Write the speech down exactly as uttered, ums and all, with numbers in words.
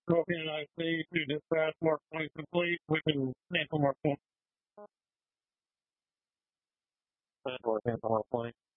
Broken I C to dispatch mark point complete. We can cancel mark point. Cancel mark point.